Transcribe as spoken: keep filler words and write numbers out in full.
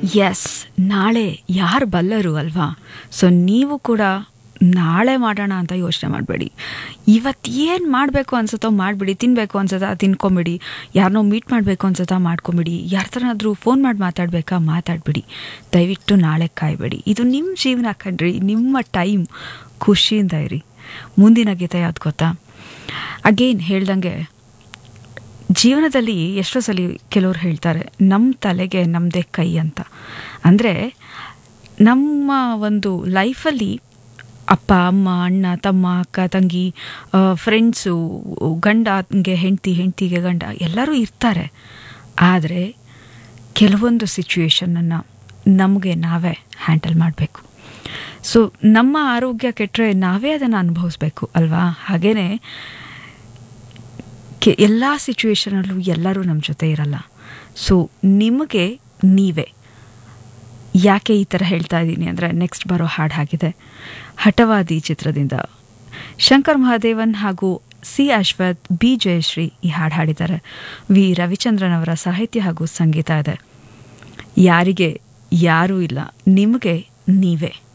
S, ನಾಳೆ ಯಾರು ಬಲ್ಲರು ಅಲ್ವಾ? ಸೊ ನೀವು ಕೂಡ ನಾಳೆ ಮಾಡೋಣ ಅಂತ ಯೋಚನೆ ಮಾಡಬೇಡಿ. ಇವತ್ತು ಏನು ಮಾಡಬೇಕು ಅನ್ಸುತ್ತೋ ಮಾಡಿಬಿಡಿ. ತಿನ್ನಬೇಕು ಅನ್ಸುತ್ತಾ ತಿನ್ಕೊಂಬಿಡಿ. ಯಾರನ್ನೋ ಮೀಟ್ ಮಾಡಬೇಕು ಅನ್ಸುತ್ತಾ ಮಾಡ್ಕೊಂಬಿಡಿ. ಯಾರ ಥರನಾದರೂ ಫೋನ್ ಮಾಡಿ ಮಾತಾಡಬೇಕಾ ಮಾತಾಡ್ಬಿಡಿ. ದಯವಿಟ್ಟು ನಾಳೆ ಕಾಯಬೇಡಿ. ಇದು ನಿಮ್ಮ ಜೀವನ ಕಣ್ರಿ, ನಿಮ್ಮ ಟೈಮ್. ಖುಷಿಯಿಂದ ಇರಿ. ಮುಂದಿನ ಗೀತೆ ಯಾವ್ದು ಗೊತ್ತಾ? ಅಗೇನ್ ಹೇಳ್ದಂಗೆ ಜೀವನದಲ್ಲಿ ಎಷ್ಟೋ ಸಲ ಕೆಲವ್ರು ಹೇಳ್ತಾರೆ ನಮ್ಮ ತಲೆಗೆ ನಮ್ಮದೇ ಕೈ ಅಂತ. ಅಂದರೆ ನಮ್ಮ ಒಂದು ಲೈಫಲ್ಲಿ ಅಪ್ಪ ಅಮ್ಮ ಅಣ್ಣ ತಮ್ಮ ಅಕ್ಕ ತಂಗಿ ಫ್ರೆಂಡ್ಸು ಗಂಡಗೆ ಹೆಂಡತಿ ಹೆಂಡತಿಗೆ ಗಂಡ ಎಲ್ಲರೂ ಇರ್ತಾರೆ. ಆದರೆ ಕೆಲವೊಂದು ಸಿಚುವೇಶನನ್ನು ನಮಗೆ ನಾವೇ ಹ್ಯಾಂಡಲ್ ಮಾಡಬೇಕು. ಸೊ ನಮ್ಮ ಆರೋಗ್ಯ ಕೆಟ್ಟರೆ ನಾವೇ ಅದನ್ನು ಅನುಭವಿಸ್ಬೇಕು ಅಲ್ವಾ? ಹಾಗೆಯೇ ಕೆ ಎಲ್ಲ ಸಿಚುವೇಶನಲ್ಲೂ ಎಲ್ಲರೂ ನಮ್ಮ ಜೊತೆ ಇರಲ್ಲ. ಸೊ ನಿಮಗೆ ನೀವೇ. ಯಾಕೆ ಈ ಥರ ಹೇಳ್ತಾ ಇದ್ದೀನಿ ಅಂದರೆ ನೆಕ್ಸ್ಟ್ ಬರೋ ಹಾಡು ಆಗಿದೆ. ಹಠವಾದಿ ಚಿತ್ರದಿಂದ ಶಂಕರ್ ಮಹಾದೇವನ್ ಹಾಗೂ ಸಿ ಅಶ್ವಥ್, ಬಿ ಜಯಶ್ರೀ ಈ ಹಾಡು ಹಾಡಿದ್ದಾರೆ. ವಿ ರವಿಚಂದ್ರನ್ ಅವರ ಸಾಹಿತ್ಯ ಹಾಗೂ ಸಂಗೀತ ಇದೆ. ಯಾರಿಗೆ ಯಾರೂ ಇಲ್ಲ, ನಿಮಗೆ ನೀವೇ.